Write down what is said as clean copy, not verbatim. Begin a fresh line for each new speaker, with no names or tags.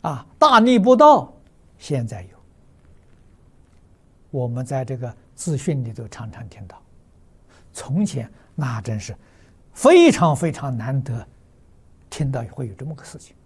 大逆不道，现在有，我们在这个资讯里头常常听到。从前那真是非常非常难得听到会有这么个事情。